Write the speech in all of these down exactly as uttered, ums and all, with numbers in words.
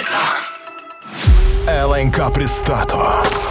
L N K pristato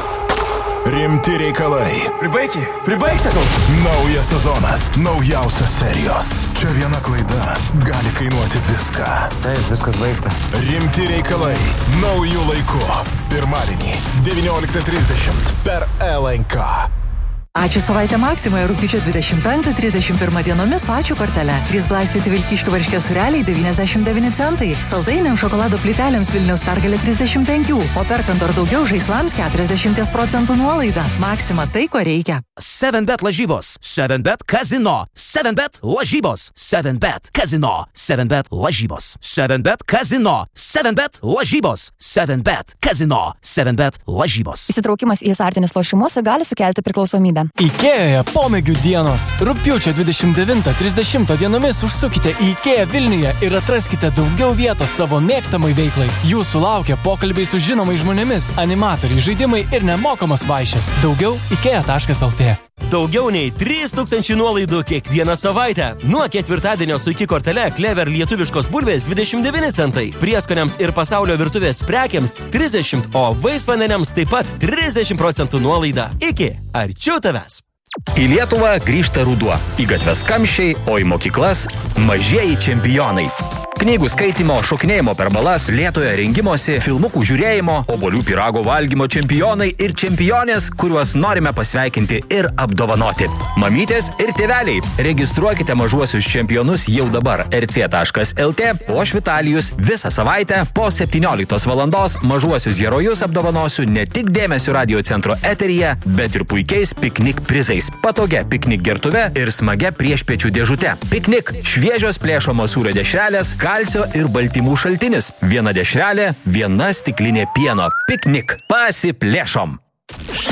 Rimti reikalai. Pribaiki, pribaik, sakau. Naujas sezonas, naujausios serijos. Čia viena klaida gali kainuoti viską. Taip, viskas baigta. Rimti reikalai, naujų laikų. Pirmadienį, devynioliktą trisdešimt per L N K. Ačiū savaitę Maksimoje rugpjūčio dvidešimt penktą trisdešimt pirmą dienomis su ačiū kortele. trys glaistyti Vilkiškių varškės sūreliai devyniasdešimt devyni centai. Saldainiams šokolado plytelėms Vilniaus pergalė trisdešimt penki. O perkant ar daugiau žaislams keturiasdešimt procentų nuolaida. Maksima tai, ko reikia. seven bet lažybos, seven bet kazino, seven bet lažybos, seven bet kazino, seven bet lažybos, seven bet kazino, seven bet lažybos, seven bet kazino, seven bet lažybos. Įsitraukimas į azartinius lošimus gali sukelti priklausomybę. Ikėjoje pomėgių dienos. Rugpjūčio dvidešimt devintą trisdešimtą dienomis užsukite į Ikėją Vilniuje ir atraskite daugiau vietos savo mėgstamai veiklai. Jūsų laukia pokalbiai su žinomais žmonėmis, animatoriai, žaidimai ir nemokamos vaišės. Daugiau ikėja taškas el tė. Daugiau nei trys tūkstančiai nuolaidų kiekvieną savaitę. Nuo ketvirtadienio su iki kortele Clever lietuviškos bulvės dvidešimt devyni centai. Prieskoniams ir pasaulio virtuvės prekiams trisdešimt, o vaisvandeniams taip pat trisdešimt procentų nuolaida. Iki, arčiau tavęs. Į Lietuvą grįžta ruduo. Į gatves kamščiai, o į mokyklas mažieji čempionai. Knygų skaitymo, šokinėjimo per balas, lėtojo rengimosi, filmukų žiūrėjimo, obuolių pyrago valgymo čempionai ir čempionės, kuriuos norime pasveikinti ir apdovanoti. Mamytės ir tėveliai, registruokite mažuosius čempionus jau dabar er cė taškas el tė, o aš Vitalijus visą savaitę po septynioliktos valandos mažuosius herojus apdovanosiu ne tik Dėmesio radio centro eteryje, bet ir puikiais piknik prizais, patogia piknik gertuve ir smagia priešpiečių dėžute. Piknik – šviežios plėšomos sūrio dešrelės, kalcio ir baltymų šaltinis. Viena dešrelė, viena stiklinė pieno. Piknik. Pasiplėšom.